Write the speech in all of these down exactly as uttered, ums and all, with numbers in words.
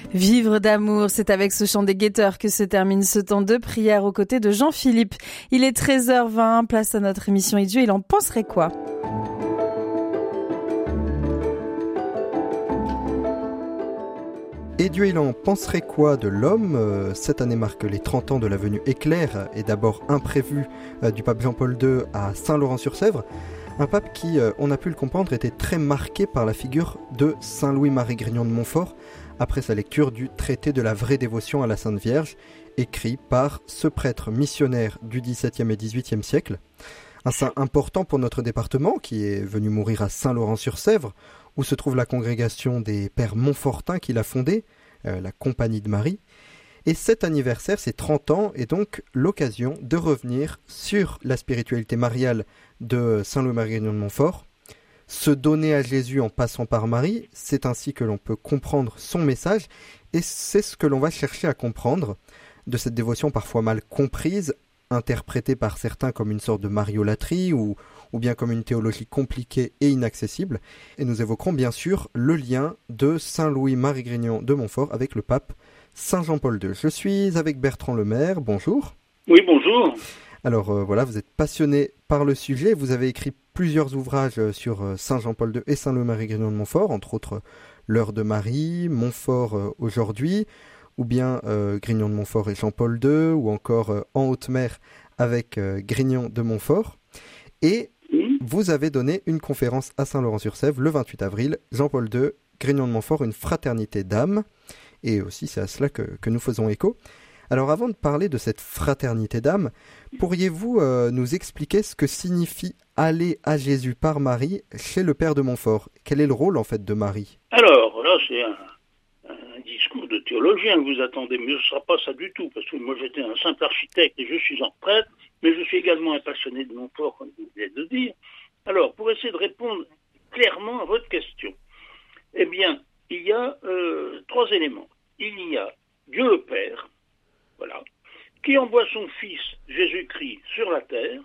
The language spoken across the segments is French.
Vivre d'amour, c'est avec ce chant des guetteurs que se termine ce temps de prière aux côtés de Jean-Philippe. Il est treize heures vingt, place à notre émission Et Dieu, il en penserait quoi ? Et Dieu, il en penserait quoi de l'homme ? Cette année marque les trente ans de la venue éclair et d'abord imprévue du pape Jean-Paul deux à Saint-Laurent-sur-Sèvre. Un pape qui, on a pu le comprendre, était très marqué par la figure de Saint Louis-Marie Grignion de Montfort après sa lecture du traité de la vraie dévotion à la Sainte Vierge, écrit par ce prêtre missionnaire du dix-septième et dix-huitième siècle. Un saint important pour notre département qui est venu mourir à Saint-Laurent-sur-Sèvre, où se trouve la congrégation des Pères Montfortins qu'il a fondée, euh, la Compagnie de Marie. Et cet anniversaire, ces trente ans, est donc l'occasion de revenir sur la spiritualité mariale de Saint Louis-Marie Grignion de Montfort. Se donner à Jésus en passant par Marie, c'est ainsi que l'on peut comprendre son message, et c'est ce que l'on va chercher à comprendre de cette dévotion parfois mal comprise, interprétée par certains comme une sorte de mariolâtrie ou, ou bien comme une théologie compliquée et inaccessible. Et nous évoquerons bien sûr le lien de Saint Louis-Marie Grignion de Montfort avec le pape Saint Jean-Paul deux. Je suis avec Bertrand Lemaire, bonjour. Oui, bonjour. Alors euh, voilà, vous êtes passionné par le sujet, vous avez écrit plusieurs ouvrages sur euh, Saint Jean-Paul deux et Saint Louis-Marie Grignion de Montfort, entre autres euh, L'heure de Marie, Montfort euh, aujourd'hui, ou bien euh, Grignion de Montfort et Jean-Paul deux, ou encore euh, En haute mer avec euh, Grignion de Montfort. Et vous avez donné une conférence à Saint-Laurent-sur-Sèvre le vingt-huit avril, Jean-Paul deux, Grignion de Montfort, une fraternité d'âme. Et aussi c'est à cela que, que nous faisons écho. Alors avant de parler de cette fraternité d'âme, pourriez-vous euh, nous expliquer ce que signifie aller à Jésus par Marie chez le Père de Montfort ? Quel est le rôle en fait de Marie ? Alors là c'est un, un discours de théologien que vous attendez, mais ce ne sera pas ça du tout, parce que moi j'étais un simple architecte et je suis en prêtre, mais je suis également un passionné de Montfort, comme vous venez de dire. Alors pour essayer de répondre clairement à votre question, eh bien il y a euh, trois éléments. Il y a Dieu le Père, voilà, qui envoie son Fils Jésus-Christ sur la terre,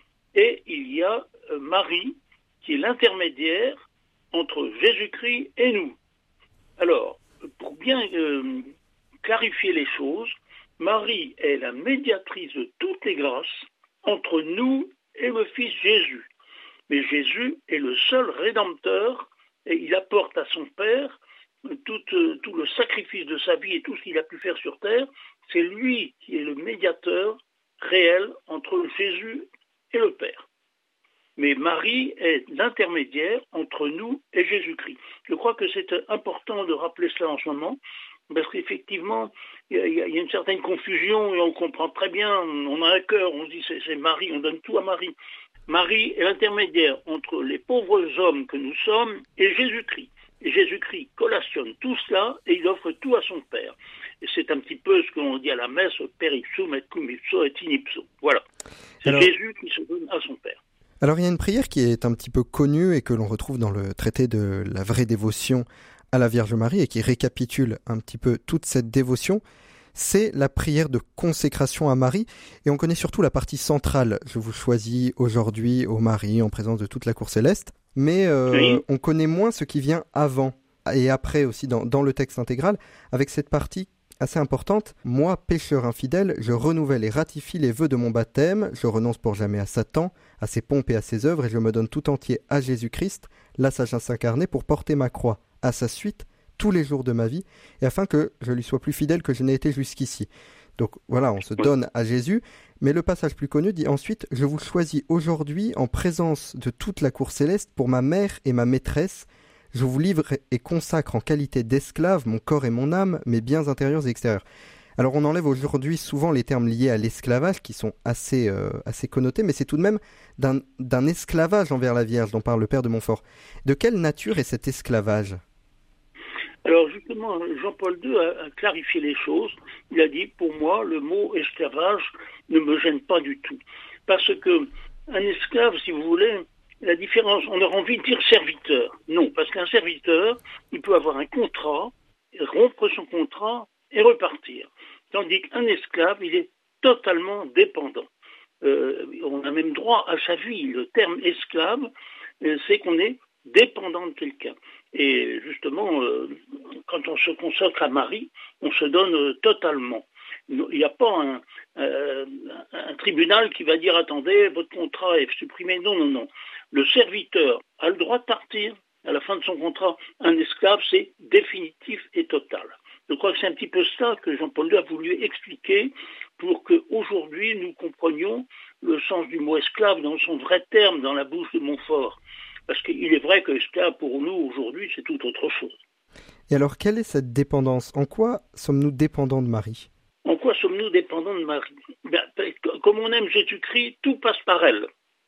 et il y a euh, Marie, qui est l'intermédiaire entre Jésus-Christ et nous. Alors, pour bien euh, clarifier les choses, Marie est la médiatrice de toutes les grâces entre nous et le Fils Jésus. Mais Jésus est le seul rédempteur, et il apporte à son Père tout, euh, tout le sacrifice de sa vie et tout ce qu'il a pu faire sur terre. C'est lui qui est le médiateur réel entre Jésus et le Père. Mais Marie est l'intermédiaire entre nous et Jésus-Christ. Je crois que c'est important de rappeler cela en ce moment, parce qu'effectivement, il y, y a une certaine confusion et on comprend très bien, on a un cœur, on se dit c'est, c'est Marie, on donne tout à Marie. Marie est l'intermédiaire entre les pauvres hommes que nous sommes et Jésus-Christ. Et Jésus-Christ collationne tout cela et il offre tout à son Père. Et c'est un petit peu ce que l'on dit à la messe, per ipsum et cum ipso et in ipso. Voilà. C'est alors, Jésus qui se donne à son Père. Alors il y a une prière qui est un petit peu connue et que l'on retrouve dans le traité de la vraie dévotion à la Vierge Marie et qui récapitule un petit peu toute cette dévotion. C'est la prière de consécration à Marie et on connaît surtout la partie centrale. Je vous choisis aujourd'hui ô Marie en présence de toute la cour céleste. Mais euh, oui. On connaît moins ce qui vient avant et après aussi dans, dans le texte intégral, avec cette partie assez importante. « Moi, pécheur infidèle, je renouvelle et ratifie les vœux de mon baptême, je renonce pour jamais à Satan, à ses pompes et à ses œuvres, et je me donne tout entier à Jésus-Christ, la sagesse incarnée, pour porter ma croix à sa suite tous les jours de ma vie, et afin que je lui sois plus fidèle que je n'ai été jusqu'ici. » Donc voilà, on se donne à Jésus, mais le passage plus connu dit ensuite « Je vous choisis aujourd'hui en présence de toute la cour céleste pour ma mère et ma maîtresse. Je vous livre et consacre en qualité d'esclave mon corps et mon âme, mes biens intérieurs et extérieurs. » Alors on enlève aujourd'hui souvent les termes liés à l'esclavage qui sont assez, euh, assez connotés, mais c'est tout de même d'un, d'un esclavage envers la Vierge dont parle le Père de Montfort. De quelle nature est cet esclavage ? Alors justement, Jean-Paul deux a, a clarifié les choses. Il a dit, pour moi, le mot esclavage ne me gêne pas du tout. Parce que un esclave, si vous voulez, la différence, on aurait envie de dire serviteur. Non, parce qu'un serviteur, il peut avoir un contrat, rompre son contrat et repartir. Tandis qu'un esclave, il est totalement dépendant. Euh, on a même droit à sa vie. Le terme esclave, euh, c'est qu'on est dépendant de quelqu'un. Et justement, euh, quand quand on se consacre à Marie, on se donne euh, totalement. Il n'y a pas un, euh, un tribunal qui va dire « Attendez, votre contrat est supprimé ». Non, non, non. Le serviteur a le droit de partir à la fin de son contrat. Un esclave, c'est définitif et total. Je crois que c'est un petit peu ça que Jean-Paul deux a voulu expliquer pour qu'aujourd'hui nous comprenions le sens du mot esclave dans son vrai terme dans la bouche de Montfort. Parce qu'il est vrai que esclave pour nous aujourd'hui c'est tout autre chose. Et alors quelle est cette dépendance ? En quoi sommes-nous dépendants de Marie ? En quoi sommes-nous dépendants de Marie ? Ben, comme on aime Jésus-Christ, tout passe par elle.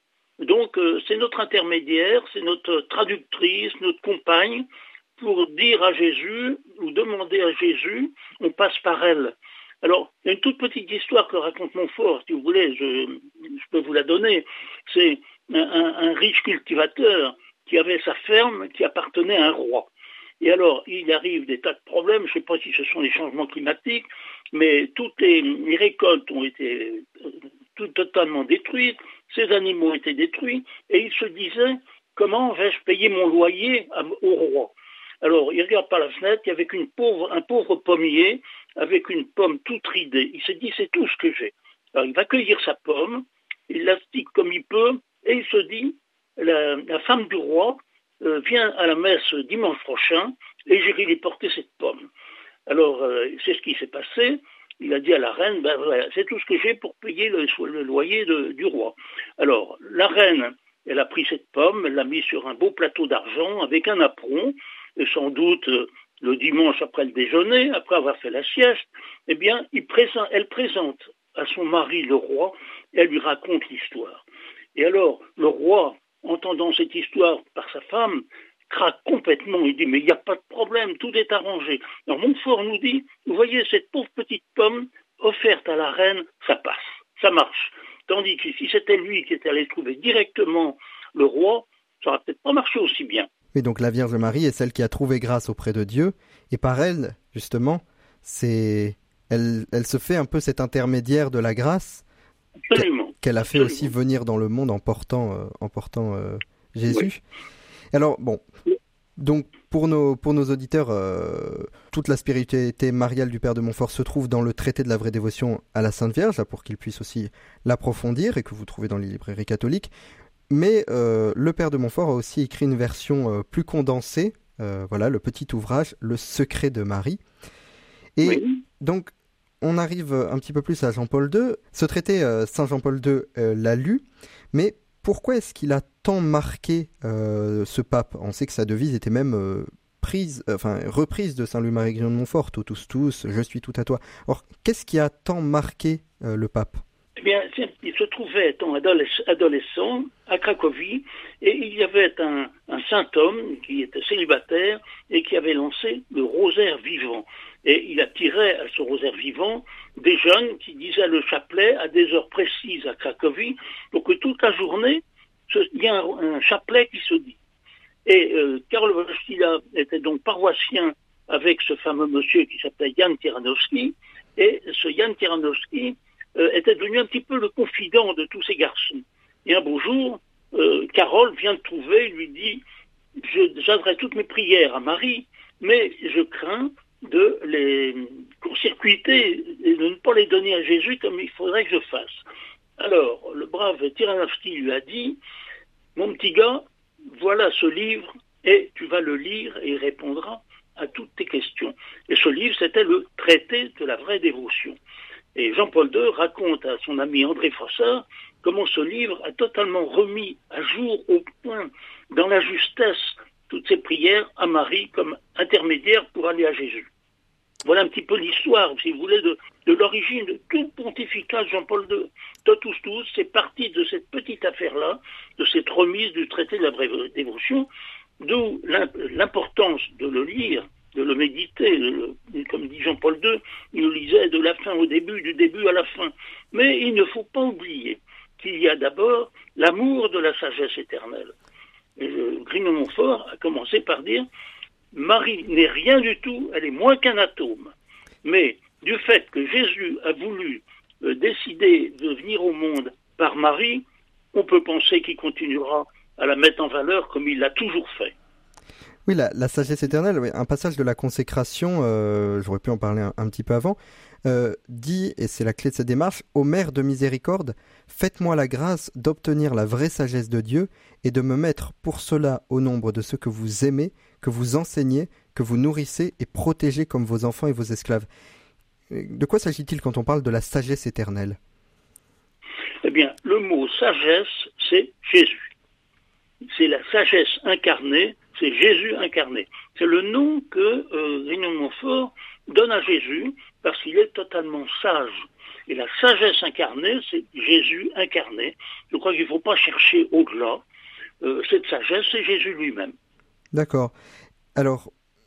Donc euh, c'est notre intermédiaire, c'est notre traductrice, notre compagne. Pour dire à Jésus ou demander à Jésus, on passe par elle. Alors, il y a une toute petite histoire que raconte Montfort, si vous voulez, je, je peux vous la donner. C'est un, un, un riche cultivateur qui avait sa ferme qui appartenait à un roi. Et alors, il arrive des tas de problèmes, je ne sais pas si ce sont les changements climatiques, mais toutes les, les récoltes ont été tout totalement détruites, ces animaux ont été détruits, et il se disait, comment vais-je payer mon loyer à, au roi ? Alors, il regarde par la fenêtre, il y avait une pauvre, un pauvre pommier avec une pomme toute ridée. Il s'est dit, c'est tout ce que j'ai. Alors, il va cueillir sa pomme, il l'astique comme il peut, et il se dit, la, la femme du roi euh, vient à la messe dimanche prochain, et j'irai lui porter cette pomme. Alors, euh, c'est ce qui s'est passé. Il a dit à la reine, ben voilà, c'est tout ce que j'ai pour payer le, le loyer de, du roi. Alors, la reine, elle a pris cette pomme, elle l'a mise sur un beau plateau d'argent avec un apron, et sans doute euh, le dimanche après le déjeuner, après avoir fait la sieste, eh bien, il présente, elle présente à son mari le roi, et elle lui raconte l'histoire. Et alors, le roi, entendant cette histoire par sa femme, craque complètement, il dit, mais il n'y a pas de problème, tout est arrangé. Alors Montfort nous dit, vous voyez cette pauvre petite pomme offerte à la reine, ça passe, ça marche. Tandis que si c'était lui qui était allé trouver directement le roi, ça n'aurait peut-être pas marché aussi bien. Oui, donc la Vierge Marie est celle qui a trouvé grâce auprès de Dieu, et par elle, justement, c'est, elle, elle se fait un peu cet intermédiaire de la grâce. Absolument. Qu'elle a fait Absolument. aussi venir dans le monde en portant, euh, en portant euh, Jésus. Oui. Alors, bon, donc pour nos, pour nos auditeurs, euh, toute la spiritualité mariale du Père de Montfort se trouve dans le traité de la vraie dévotion à la Sainte Vierge, là, pour qu'ils puissent aussi l'approfondir et que vous trouvez dans les librairies catholiques. Mais euh, le Père de Montfort a aussi écrit une version euh, plus condensée, euh, voilà, le petit ouvrage, Le secret de Marie. Et Oui. donc, on arrive un petit peu plus à Jean-Paul deux. Ce traité, euh, Saint Jean-Paul deux euh, l'a lu, mais pourquoi est-ce qu'il a tant marqué euh, ce pape ? On sait que sa devise était même euh, prise, euh, enfin reprise de Saint Louis-Marie Grignon de Montfort, Totus tous, je suis tout à toi. Or, qu'est-ce qui a tant marqué euh, le pape ? Eh bien, il se trouvait étant adolescent à Cracovie et il y avait un, un saint homme qui était célibataire et qui avait lancé le rosaire vivant. Et il attirait à ce rosaire vivant des jeunes qui disaient le chapelet à des heures précises à Cracovie, pour que toute la journée, il y a un, un chapelet qui se dit. Et euh, Karol Wojtyla était donc paroissien avec ce fameux monsieur qui s'appelait Jan Tyranowski, et ce Jan Tyranowski euh, était devenu un petit peu le confident de tous ces garçons. Et un beau jour, euh, Karol vient de trouver, il lui dit je, « J'adresse toutes mes prières à Marie, mais je crains de les court-circuiter et de ne pas les donner à Jésus comme il faudrait que je fasse. » Alors, le brave Tyranowski lui a dit « Mon petit gars, voilà ce livre et tu vas le lire et il répondra à toutes tes questions. » Et ce livre, c'était le traité de la vraie dévotion. Et Jean-Paul deux raconte à son ami André Frossard comment ce livre a totalement remis à jour, au point, dans la justesse, toutes ses prières à Marie comme intermédiaire pour aller à Jésus. Voilà un petit peu l'histoire, si vous voulez, de, de l'origine de tout le pontificat de Jean-Paul deux. Totus tous, c'est parti de cette petite affaire-là, de cette remise du traité de la vraie dévotion, d'où l'importance de le lire, de le méditer, de le, comme dit Jean-Paul deux, il le lisait de la fin au début, du début à la fin. Mais il ne faut pas oublier qu'il y a d'abord l'amour de la sagesse éternelle. Et Grignon de Montfort a commencé par dire Marie n'est rien du tout, elle est moins qu'un atome. Mais du fait que Jésus a voulu euh, décider de venir au monde par Marie, on peut penser qu'il continuera à la mettre en valeur comme il l'a toujours fait. Oui, la, la sagesse éternelle, oui, un passage de la consécration, euh, j'aurais pu en parler un, un petit peu avant, euh, dit, et c'est la clé de cette démarche, « Ô Mère de miséricorde, faites-moi la grâce d'obtenir la vraie sagesse de Dieu et de me mettre pour cela au nombre de ceux que vous aimez, que vous enseignez, que vous nourrissez et protégez comme vos enfants et vos esclaves. » De quoi s'agit-il quand on parle de la sagesse éternelle ? Eh bien, le mot sagesse, c'est Jésus. C'est la sagesse incarnée, c'est Jésus incarné. C'est le nom que euh, Grignon de Montfort donne à Jésus parce qu'il est totalement sage. Et la sagesse incarnée, c'est Jésus incarné. Je crois qu'il ne faut pas chercher au-delà. Euh, cette sagesse, c'est Jésus lui-même. D'accord. Alors,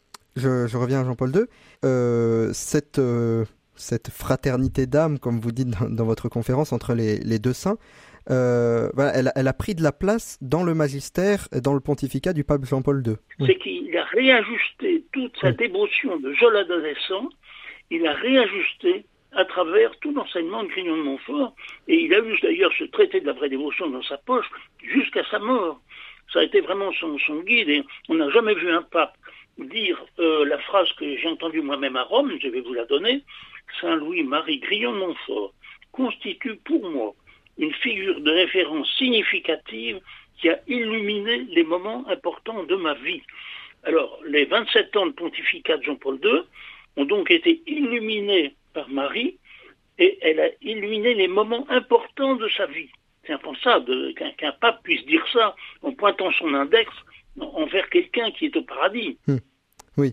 je, je reviens à Jean-Paul deux. Euh, cette, euh, cette fraternité d'âme, comme vous dites dans, dans votre conférence, entre les, les deux saints, Euh, voilà, elle, elle a pris de la place dans le magistère, dans le pontificat du pape Jean-Paul deux. C'est oui. qu'il a réajusté toute sa oui. dévotion de jeune adolescent, il a réajusté à travers tout l'enseignement de Grignon de Montfort, et il a eu d'ailleurs ce traité de la vraie dévotion dans sa poche jusqu'à sa mort. Ça a été vraiment son, son guide, et on n'a jamais vu un pape dire euh, la phrase que j'ai entendue moi-même à Rome, je vais vous la donner, Saint Louis-Marie Grignon de Montfort constitue pour moi une figure de référence significative qui a illuminé les moments importants de ma vie. Alors, les vingt-sept ans de pontificat de Jean-Paul deux ont donc été illuminés par Marie, et elle a illuminé les moments importants de sa vie. C'est impensable qu'un, qu'un pape puisse dire ça en pointant son index envers quelqu'un qui est au paradis. Hum, oui.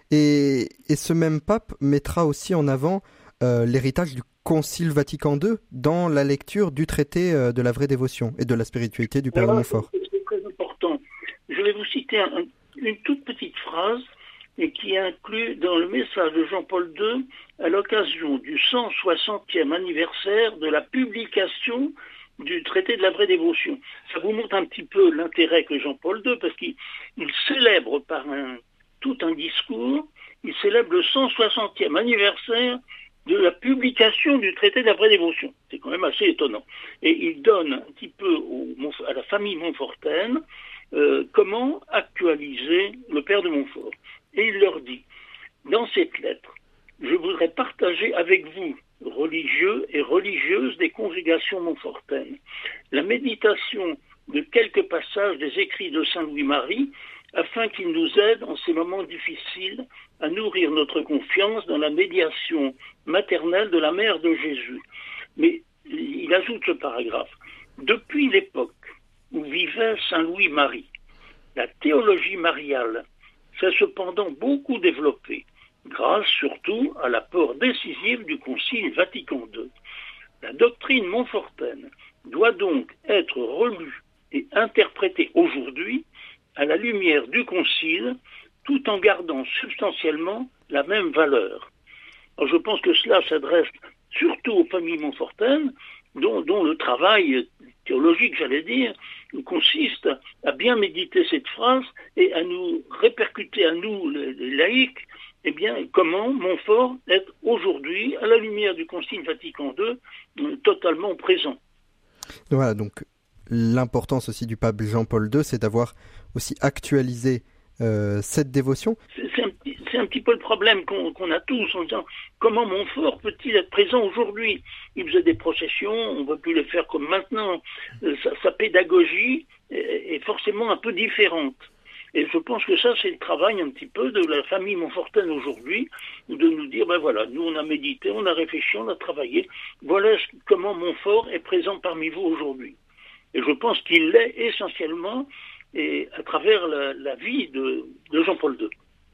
Et, et ce même pape mettra aussi en avant euh, l'héritage du Concile Vatican deux dans la lecture du traité de la vraie dévotion et de la spiritualité du Père voilà, de Montfort. C'est très important. Je vais vous citer un, une toute petite phrase et qui est inclue dans le message de Jean-Paul deux à l'occasion du cent soixantième anniversaire de la publication du traité de la vraie dévotion. Ça vous montre un petit peu l'intérêt que Jean-Paul deux, parce qu'il il célèbre par un, tout un discours, il célèbre le cent soixantième anniversaire de la publication du traité de la vraie dévotion. C'est quand même assez étonnant. Et il donne un petit peu au, à la famille Montfortaine euh, comment actualiser le Père de Montfort. Et il leur dit, dans cette lettre, je voudrais partager avec vous, religieux et religieuses des congrégations montfortaines, la méditation de quelques passages des écrits de Saint Louis-Marie, afin qu'il nous aide en ces moments difficiles à nourrir notre confiance dans la médiation maternelle de la mère de Jésus. Mais il ajoute ce paragraphe. Depuis l'époque où vivait Saint Louis-Marie, la théologie mariale s'est cependant beaucoup développée, grâce surtout à l'apport décisif du Concile Vatican deux. La doctrine montfortaine doit donc être relue et interprétée aujourd'hui à la lumière du Concile, tout en gardant substantiellement la même valeur. Alors je pense que cela s'adresse surtout aux familles montfortaines, dont, dont le travail théologique, j'allais dire, consiste à bien méditer cette phrase et à nous répercuter à nous, les, les laïcs, eh bien, comment Montfort est aujourd'hui, à la lumière du Concile Vatican deux, totalement présent. Voilà, donc l'importance aussi du pape Jean-Paul deux, c'est d'avoir aussi actualisé euh, cette dévotion. C'est, c'est, un petit, c'est un petit peu le problème qu'on, qu'on a tous en disant comment Montfort peut-il être présent aujourd'hui ? Il faisait des processions, on ne peut plus les faire comme maintenant. Euh, sa, sa pédagogie est, est forcément un peu différente. Et je pense que ça, c'est le travail un petit peu de la famille Montfortaine aujourd'hui, de nous dire, ben voilà, nous on a médité, on a réfléchi, on a travaillé. Voilà comment Montfort est présent parmi vous aujourd'hui. Et je pense qu'il l'est essentiellement et à travers la, la vie de, de Jean-Paul deux.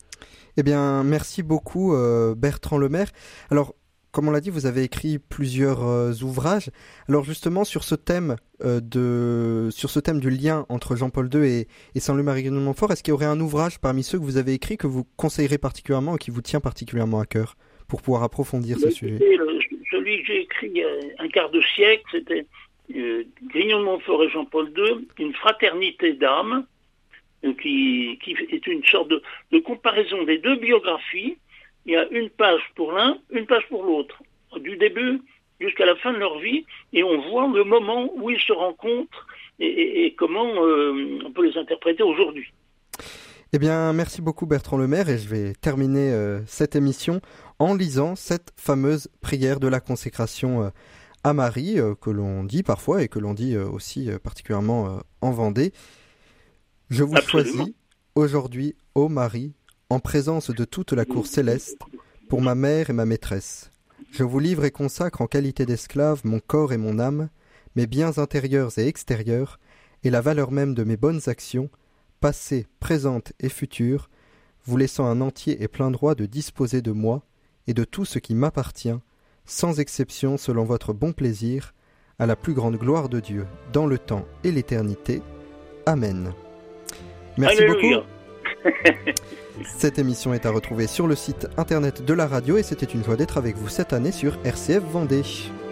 Eh bien, merci beaucoup euh, Bertrand Lemaire. Alors, comme on l'a dit, vous avez écrit plusieurs euh, ouvrages. Alors justement, sur ce thème euh, de, sur ce thème du lien entre Jean-Paul deux et, et Saint Louis-Marie de Montfort, est-ce qu'il y aurait un ouvrage parmi ceux que vous avez écrits que vous conseillerez particulièrement et qui vous tient particulièrement à cœur pour pouvoir approfondir ce sujet ? Le, celui que j'ai écrit il y a un quart de siècle, c'était euh, Grignon de Montfort et Jean-Paul deux, une fraternité d'âme, euh, qui, qui est une sorte de, de comparaison des deux biographies. Il y a une page pour l'un, une page pour l'autre, du début jusqu'à la fin de leur vie, et on voit le moment où ils se rencontrent et, et, et comment euh, on peut les interpréter aujourd'hui. Eh bien, merci beaucoup Bertrand Lemaire et je vais terminer euh, cette émission en lisant cette fameuse prière de la consécration euh, à Marie euh, que l'on dit parfois et que l'on dit euh, aussi euh, particulièrement euh, en Vendée. Je vous Absolument. choisis aujourd'hui, ô Marie, en présence de toute la cour céleste, pour ma mère et ma maîtresse. Je vous livre et consacre en qualité d'esclave mon corps et mon âme, mes biens intérieurs et extérieurs, et la valeur même de mes bonnes actions, passées, présentes et futures, vous laissant un entier et plein droit de disposer de moi et de tout ce qui m'appartient, sans exception selon votre bon plaisir, à la plus grande gloire de Dieu, dans le temps et l'éternité. Amen. Merci Alléluia. beaucoup. Cette émission est à retrouver sur le site internet de la radio et c'était une joie d'être avec vous cette année sur R C F Vendée.